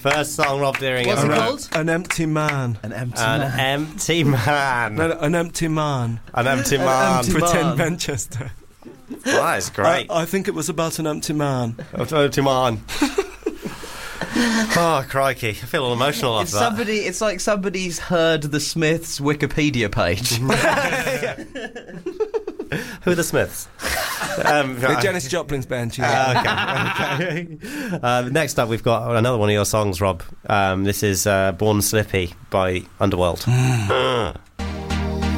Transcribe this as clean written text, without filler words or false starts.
First song Rob Deering. What's it called? An empty man. An empty man. Empty man. No, an empty man. An empty man. empty Pretend man. Manchester. That's great. I think it was about an empty man. Empty man. Oh, crikey. I feel all emotional after that. It's like somebody's heard the Smiths Wikipedia page. Who are the Smiths? Janis Joplin's band. Okay. Next up, we've got another one of your songs, Rob. This is Born Slippy by Underworld.